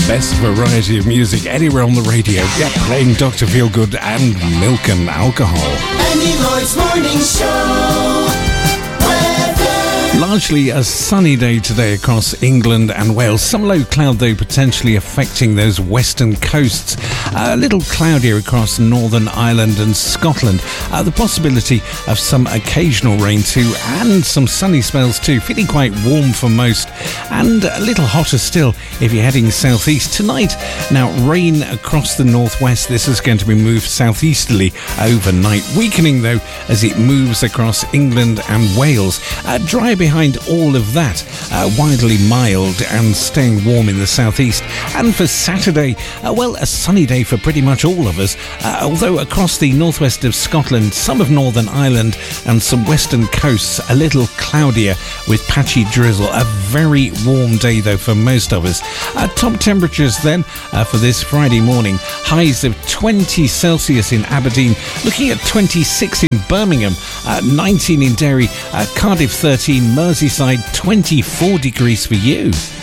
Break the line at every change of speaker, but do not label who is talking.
Best variety of music anywhere on the radio. Yeah, playing Dr. Feelgood and Milk and Alcohol.
Andy Lloyd's Morning Show.
Largely a sunny day today across England and Wales. Some low cloud, though, potentially affecting those western coasts. A little cloudier across Northern Ireland and Scotland. The possibility of some occasional rain too, and some sunny spells too. Feeling quite warm for most, and a little hotter still if you're heading southeast tonight. Now, rain across the northwest. This is going to be moved southeasterly overnight, weakening though as it moves across England and Wales. Dry behind all of that, widely mild and staying warm in the southeast. And for Saturday, well, a sunny day for pretty much all of us, although across the northwest of Scotland, some of Northern Ireland and some western coasts a little cloudier with patchy drizzle. A very warm day though for most of us. Top temperatures then for this Friday morning, highs of 20 Celsius in Aberdeen, looking at 26 in Birmingham, 19 in Derry, Cardiff 13, Merseyside 24 degrees for you.